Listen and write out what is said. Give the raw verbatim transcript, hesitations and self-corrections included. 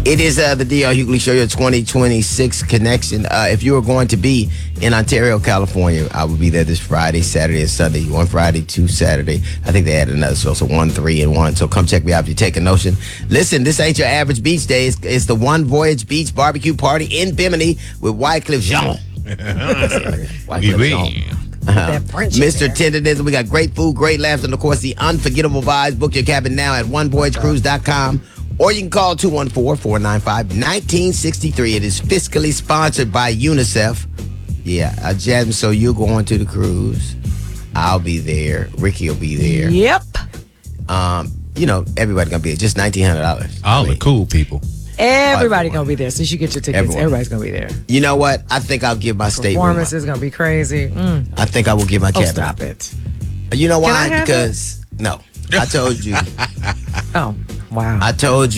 It is uh, the D L Hughley Show, your twenty twenty-six connection. Uh, if you are going to be in Ontario, California, I will be there this Friday, Saturday, and Sunday. One Friday, two Saturday. I think they added another show, so one, three, and one. So come check me out if you take a notion. Listen, this ain't your average beach day. It's, it's the One Voyage Beach Barbecue Party in Bimini with Wycliffe Jean. Wycliffe Jean. Uh-huh. Mister Tenderness. We got great food, great laughs, and of course the unforgettable vibes. Book your cabin now at one voyage cruise dot com. Or you can call two one four, four nine five, one nine six three. It is fiscally sponsored by UNICEF. Yeah, uh, Jasmine, so you're going to the cruise. I'll be there. Ricky will be there. Yep. Um, you know, everybody's going to be there. Just nineteen hundred dollars. All the cool people. Everybody going to be there. Since you get your tickets, Everyone. everybody's going to be there. You know what? I think I'll give my statement. Performance is going to be crazy. Mm. I think I will give my Oh, cabin. stop it. You know Can I why? have Because, no. I told you. Oh, wow. I told you.